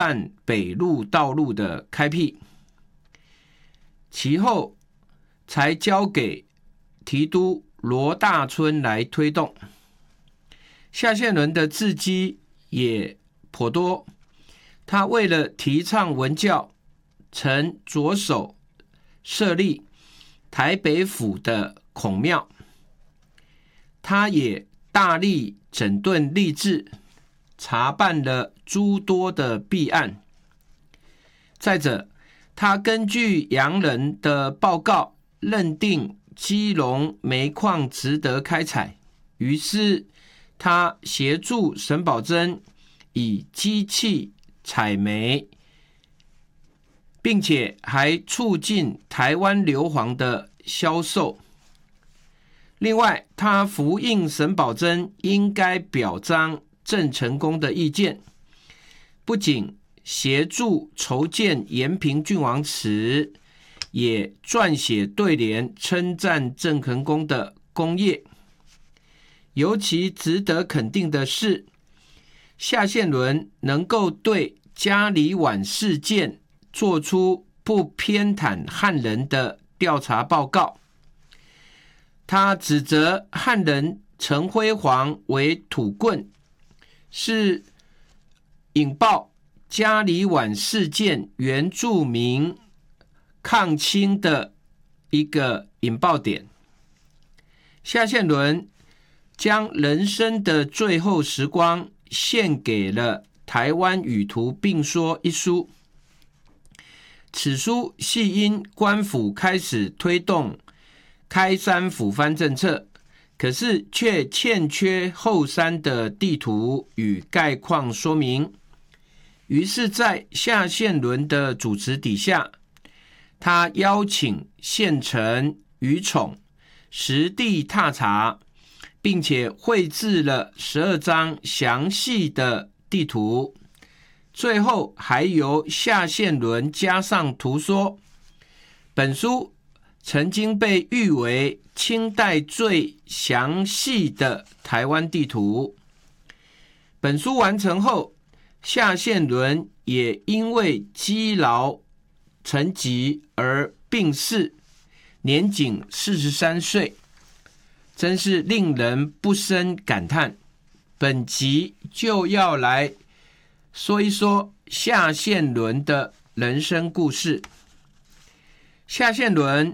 办北路道路的开辟，其后才交给提督罗大春来推动。夏宪伦的字迹也颇多，他为了提倡文教，曾着手设立台北府的孔庙，他也大力整顿吏治，查办了诸多的弊案。再者，他根据洋人的报告，认定基隆煤矿值得开采，于是他协助沈葆桢以机器采煤，并且还促进台湾硫磺的销售。另外，他复印沈葆桢应该表彰郑成功的意见，不仅协助筹建延平郡王祠，也撰写对联称赞郑成功的功业。尤其值得肯定的是，夏宪伦能够对嘉里晚事件做出不偏袒汉人的调查报告。他指责汉人陈辉煌为土棍，是引爆嘉里晚事件原住民抗清的一个引爆点。夏宪伦将人生的最后时光献给了《台湾语图并说》一书。此书系因官府开始推动开山抚番政策，可是却欠缺后山的地图与概况说明，于是在夏宪伦的主持底下，他邀请县城余宠实地踏查，并且绘制了12张详细的地图，最后还由夏宪伦加上图说。本书曾经被誉为清代最详细的台湾地图。本书完成后，夏宪伦也因为积劳成疾而病逝，年仅43岁，真是令人不胜感叹。本集就要来说一说夏宪伦的人生故事。夏宪伦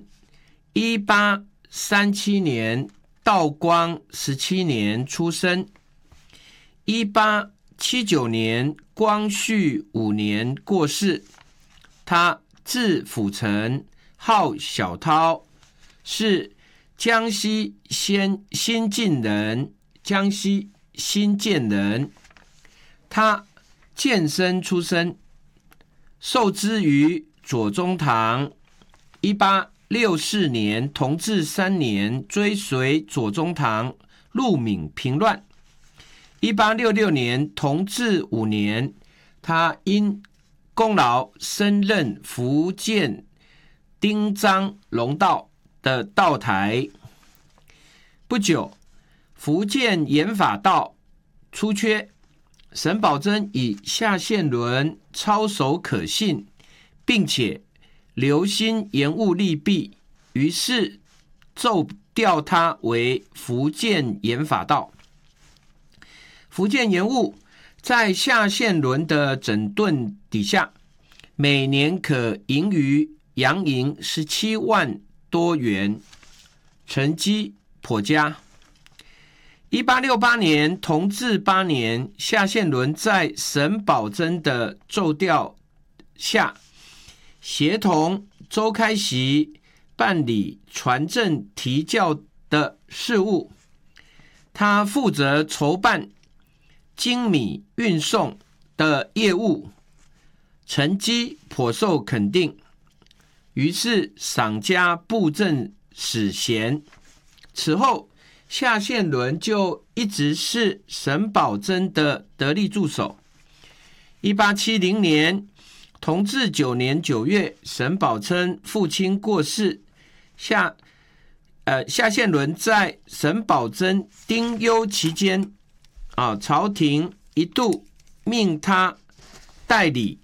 1837年道光17年出生，1879年光绪5年过世。他字辅成，号小涛，是江西新进人，江西新建人。他监生出身，受之于左宗棠。1864年同治3年追随左宗棠入闽平乱。1866年同治5年，他因功劳升任福建丁漳龙道的道台。不久，福建盐法道出缺，沈葆桢以夏宪伦操守可信，并且留心研务利弊，于是奏调他为福建盐法道。福建盐务在夏宪伦的整顿底下，每年可盈余洋银17万多元，成绩颇佳。1868年同治8年，夏宪伦在沈葆桢的奏调下，协同周开禧办理传政提教的事务。他负责筹办精米运送的业务，成绩颇受肯定，于是赏加布政使衔。此后，夏宪伦就一直是沈葆桢的得力助手。1870年同治9年9月，沈葆桢父亲过世，夏宪伦在沈葆桢丁忧期间，朝廷一度命他代理